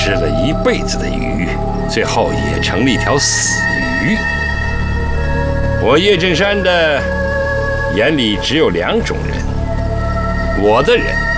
吃了一辈子的鱼，最后也成了一条死鱼。我叶振山的眼里只有2种人：我的人